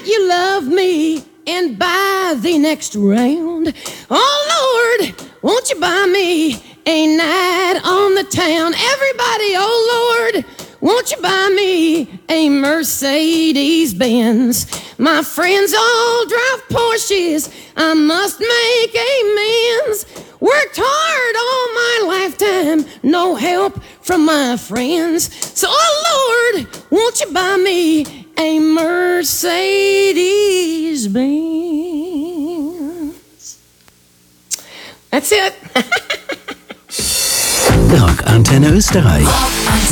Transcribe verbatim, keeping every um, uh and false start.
you love me and buy the next round. Oh Lord, won't you buy me a night on the town? Everybody, oh Lord, won't you buy me a Mercedes Benz? My friends all drive Porsches, I must make amends. Worked hard all my lifetime, no help from my friends. So, oh Lord, won't you buy me a Mercedes Benz? That's it. Rock Antenne Österreich.